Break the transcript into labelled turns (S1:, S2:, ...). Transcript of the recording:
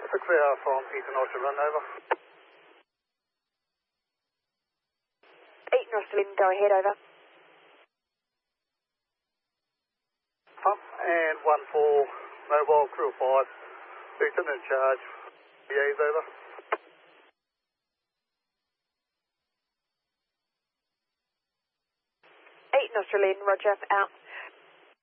S1: It's a clear from Peter North run over.
S2: 8 Nostalin, go ahead, over.
S1: Pump and 1-4, mobile crew 5, Lieutenant in charge, liaise over.
S2: 8 Nostalin, roger, out.